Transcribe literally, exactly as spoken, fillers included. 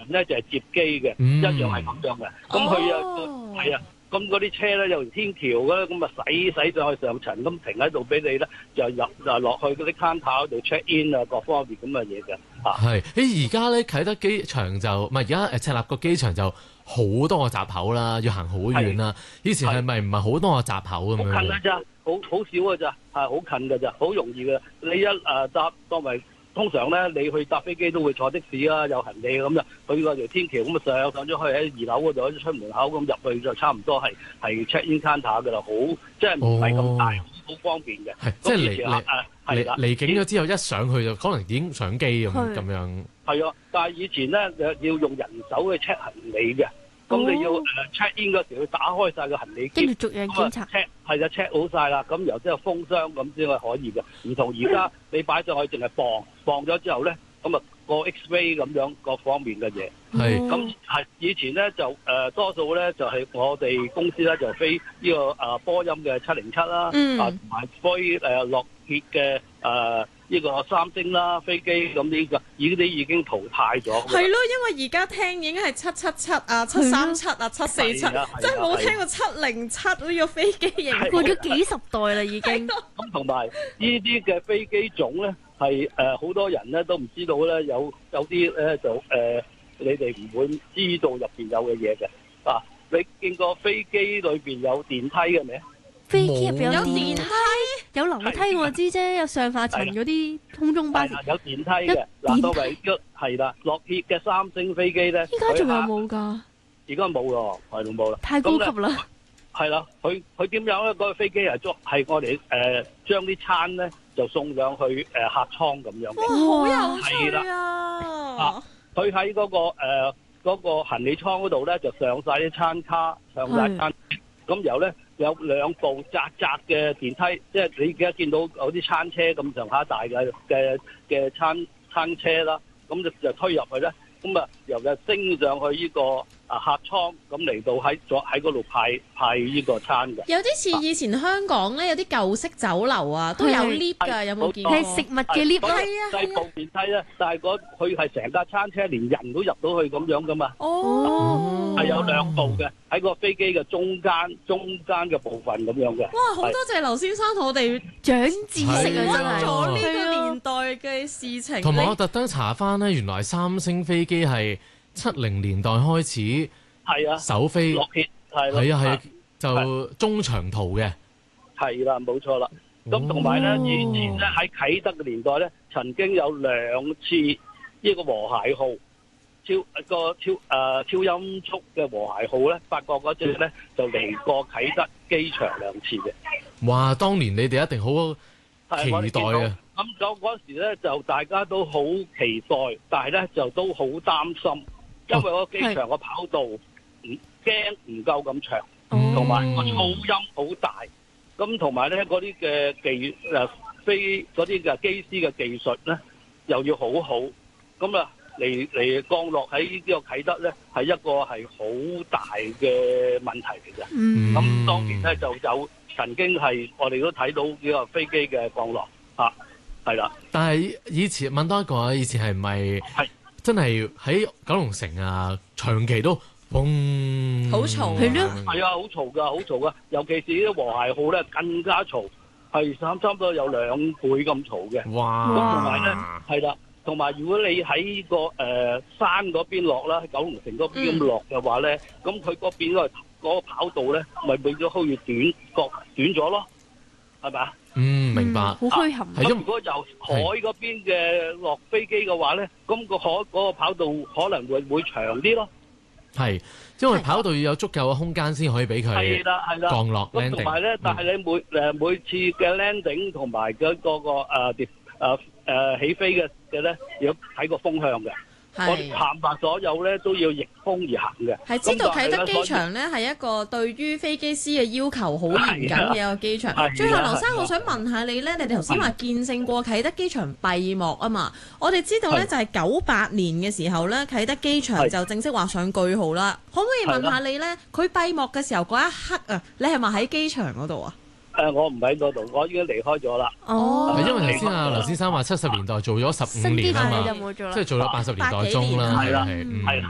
咧就係接機嘅， 嗯一樣係咁樣嘅。咁佢啊係啊。咁嗰啲車咧有條天橋咧，咁啊駛駛上去上層，咁停喺度俾你咧，就入就落去嗰啲 counter 嗰度 check in 啊，各方面咁嘅嘢嘅嚇。 係，誒而家咧啟德機場就唔係而家誒赤鱲角機場就好多個閘口啦，要行好遠啦。以前係咪唔係好多個閘口咁樣？ 好近㗎咋，好好少㗎咋，係好近㗎咋，好容易嘅。你一誒搭當為。通常咧，你去搭飛機都會坐的士啊，有行李咁就去嗰條天橋咁啊上上咗去喺二樓嗰度，出門口咁入去就差唔多係係 check in counter 㗎啦，好即係唔係咁大，好、哦、方便嘅。 係即係離離係啦， 離境咗之後一上去就可能已經上機咁咁樣。係啊，但係以前咧要用人手去 check 行李嘅。咁、哦、你要誒 check in 嗰時要打開晒個行李篋， 跟住逐樣檢查 check 係啊 check 好晒啦，咁然後之後封箱咁先係可以嘅。唔同而家你擺上去淨係磅磅咗之後咧，咁啊個 X-ray 咁樣各方面嘅嘢。 係咁係以前咧就誒、呃、多數咧就係、是、我哋公司咧就飛呢、這個誒、呃、波音嘅七零七啦， 嗯、 啊同埋飛誒洛歇嘅誒。呢個三星啦飛機咁呢個已經啲已經淘汰咗。 係咯，因為而家聽已經係七七七啊、七三七啊、七四七，真係冇聽過七零七呢個飛機型， 過咗幾十代啦已經。 咁同埋呢啲嘅飛機種咧係誒好多人咧都唔知道咧，有有啲咧就誒、呃、你哋唔會知道入邊有嘅嘢嘅啊！你見過飛機裏邊有電梯嘅咩？ 飛機入邊有電梯，有樓梯我知啫，有上下層嗰啲空中巴士。 有電梯嘅，嗱，作為一係啦，洛歇嘅三星飛機咧， 依家仲有冇㗎？ 而家冇咯，係冇啦。 太高級啦。 係啦，佢佢點樣咧？嗰個飛機係捉係我哋誒將啲餐咧就送上去誒客艙咁樣嘅。 好有趣啊！ 佢喺嗰個誒嗰個行李艙嗰度咧，就上晒啲餐卡，上晒餐，咁然後咧。有兩部窄窄嘅電梯，即係你而家見到有啲餐車咁上下大嘅嘅嘅餐餐車啦，咁就就推入去咧，咁啊由就升上去呢個啊客艙，咁嚟到喺咗喺嗰度派派呢個餐嘅。 有啲似以前香港咧，有啲舊式酒樓啊，都有 lift 㗎，有冇見過？ 係食物嘅 lift 係啊， 細部電梯咧，但係嗰佢係成架餐車連人都入到去咁樣噶嘛。 哦， 係有兩部嘅。喺個飛機嘅中間中間嘅部分咁樣嘅。 哇！好多謝劉先生同我哋長知識啊，真係咗呢個年代嘅事情。 同埋我特登查翻咧，原來三星飛機係七零年代開始係啊首飛， 洛歇係係啊係啊，就中長途嘅。 係啦，冇錯啦。咁同埋咧，以前咧喺啟德嘅年代咧，曾經有兩次呢個和諧號。超個超誒、呃、超音速嘅和諧號咧，法國嗰隻咧就嚟過啟德機場兩次嘅。 哇！當年你哋一定好期待啊！ 咁嗰嗰時咧就大家都好期待，但係咧就都好擔心，因為個機場個跑道唔驚唔夠咁長，同埋個噪音好大。咁同埋咧嗰啲嘅技誒飛嗰啲嘅機師嘅技術咧又要好好，咁啊。嚟嚟降落喺呢個啟德咧，係一個係好大嘅問題嚟嘅。咁、嗯、當然咧就有曾經係我哋都睇到呢個飛機嘅降落嚇，係啦。 但係以前問多一個啊，以前係咪係真係喺九龍城啊，長期都嘣好嘈， 係咯， 係啊，好嘈㗎，好嘈㗎。尤其是啲和諧號咧，更加嘈，係差差唔多有兩倍咁嘈嘅。 哇！ 咁同埋咧，係啦。同埋，如果你喺個誒、呃、山嗰邊落啦，喺九龍城嗰邊咁落嘅話咧，咁佢嗰邊嗰個跑道咧，咪變咗好似短角短咗咯，係咪啊？ 嗯，明白。好虛冚。 咁如果由海嗰邊嘅落飛機嘅話咧，咁個海嗰個跑道可能會會長啲咯。 係，因為跑道要有足夠嘅空間先可以俾佢係啦係啦降落 landing。 咁同埋咧，但係你每誒每次嘅 landing 同埋嗰個個誒誒誒起飛嘅嘅咧，要睇個風向嘅。我哋坦白所有咧都要逆風而行嘅。 係知道啟德機場咧係一個對於飛機師嘅要求好嚴謹嘅一個機場。最後劉生，我想問下你咧，你哋頭先話見證過啟德機場閉幕啊嘛？我哋知道咧就係九八年嘅時候咧，啟德機場就正式畫上句號啦。可唔可以問下你咧，佢閉幕嘅時候嗰一刻啊，你係咪喺機場嗰度啊？ 誒，我唔喺嗰度，我已經離開咗啦。 哦，係因為頭先阿劉先生話七十年代做咗十五年啊嘛，即係做咗八十年代中啦，係係。